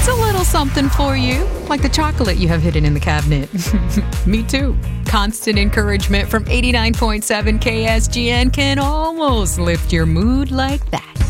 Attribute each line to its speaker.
Speaker 1: It's a little something for you, like the chocolate you have hidden in the cabinet. Me too. Constant encouragement from 89.7 KSGN can almost lift your mood like that.